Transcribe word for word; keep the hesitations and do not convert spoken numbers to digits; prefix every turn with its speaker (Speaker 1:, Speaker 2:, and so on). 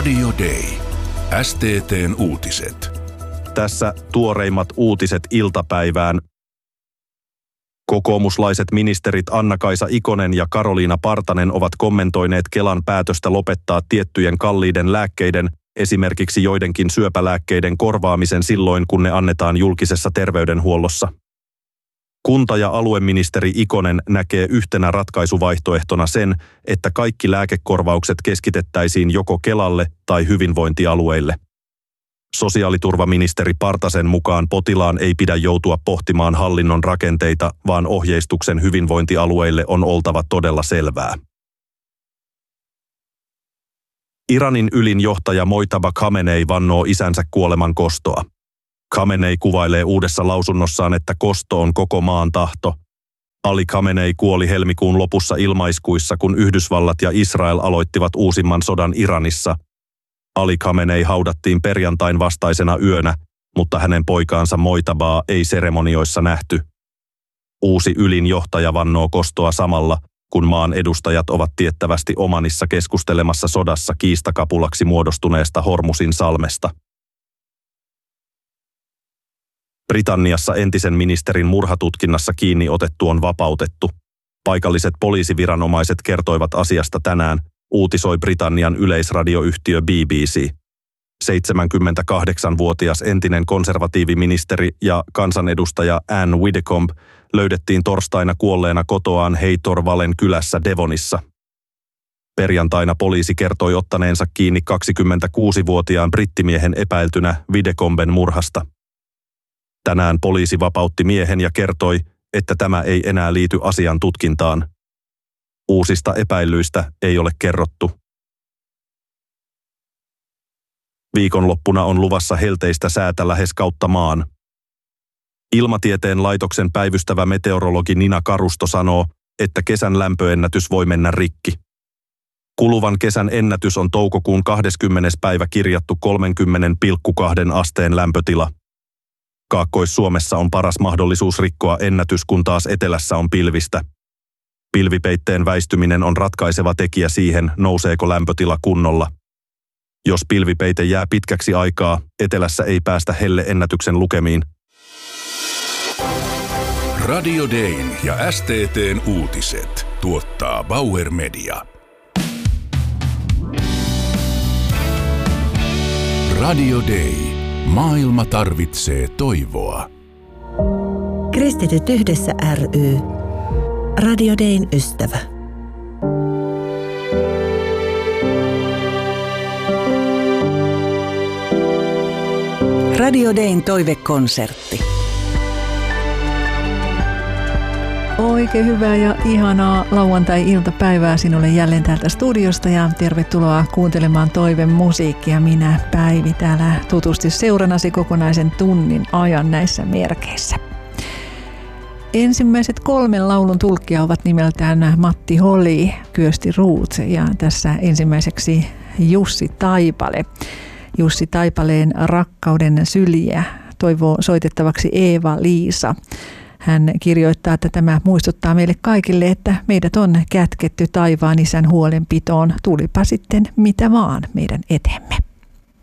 Speaker 1: Radio Day. S T T:n uutiset.
Speaker 2: Tässä tuoreimmat uutiset iltapäivään. Kokoomuslaiset ministerit Anna-Kaisa Ikonen ja Karoliina Partanen ovat kommentoineet Kelan päätöstä lopettaa tiettyjen kalliiden lääkkeiden, esimerkiksi joidenkin syöpälääkkeiden korvaamisen silloin, kun ne annetaan julkisessa terveydenhuollossa. Kunta- ja alueministeri Ikonen näkee yhtenä ratkaisuvaihtoehtona sen, että kaikki lääkekorvaukset keskitettäisiin joko Kelalle tai hyvinvointialueille. Sosiaaliturvaministeri Partasen mukaan potilaan ei pidä joutua pohtimaan hallinnon rakenteita, vaan ohjeistuksen hyvinvointialueille on oltava todella selvää. Iranin ylin johtaja Mojtaba Khamenei vannoo isänsä kuoleman kostoa. Khamenei kuvailee uudessa lausunnossaan, että kosto on koko maan tahto. Ali Khamenei kuoli helmikuun lopussa ilmaiskuissa, kun Yhdysvallat ja Israel aloittivat uusimman sodan Iranissa. Ali Khamenei haudattiin perjantain vastaisena yönä, mutta hänen poikaansa Mojtabaa ei seremonioissa nähty. Uusi ylin johtaja vannoo kostoa samalla, kun maan edustajat ovat tiettävästi Omanissa keskustelemassa sodassa kiistakapulaksi muodostuneesta Hormusin salmesta. Britanniassa entisen ministerin murhatutkinnassa kiinni otettu on vapautettu. Paikalliset poliisiviranomaiset kertoivat asiasta tänään, uutisoi Britannian yleisradioyhtiö B B C. seitsemänkymmentäkahdeksanvuotias entinen konservatiiviministeri ja kansanedustaja Anne Widdecombe löydettiin torstaina kuolleena kotoaan Heitorvalen kylässä Devonissa. Perjantaina poliisi kertoi ottaneensa kiinni kaksikymmentäkuusivuotiaan brittimiehen epäiltynä Widdecomben murhasta. Tänään poliisi vapautti miehen ja kertoi, että tämä ei enää liity asian tutkintaan. Uusista epäilyistä ei ole kerrottu. Viikonloppuna on luvassa helteistä säätä lähes kautta maan. Ilmatieteen laitoksen päivystävä meteorologi Nina Karusto sanoo, että kesän lämpöennätys voi mennä rikki. Kuluvan kesän ennätys on toukokuun kahdeskymmenes päivä kirjattu kolmekymmentä pilkku kaksi asteen lämpötila. Kaakkois-Suomessa on paras mahdollisuus rikkoa ennätys, kun taas etelässä on pilvistä. Pilvipeitteen väistyminen on ratkaiseva tekijä siihen, nouseeko lämpötila kunnolla. Jos pilvipeite jää pitkäksi aikaa, etelässä ei päästä helleennätyksen lukemiin.
Speaker 1: Radio Dayn ja S T T:n uutiset tuottaa Bauer Media. Radio Day. Maailma tarvitsee toivoa.
Speaker 3: Kristityt yhdessä ry. Radio Dayn ystävä. Radio Dayn toivekonsertti.
Speaker 4: Oikein hyvää ja ihanaa lauantai-iltapäivää sinulle jälleen täältä studiosta ja tervetuloa kuuntelemaan toivemusiikkia. Minä Päivi täällä tutusti seuranasi kokonaisen tunnin ajan näissä merkeissä. Ensimmäiset kolmen laulun tulkkia ovat nimeltään Matti Holi, Kyösti Ruut ja tässä ensimmäiseksi Jussi Taipale. Jussi Taipaleen Rakkauden syliä toivoo soitettavaksi Eeva-Liisa. Hän kirjoittaa, että tämä muistuttaa meille kaikille, että meidät on kätketty taivaan isän huolenpitoon, tulipa sitten mitä vaan meidän eteemme.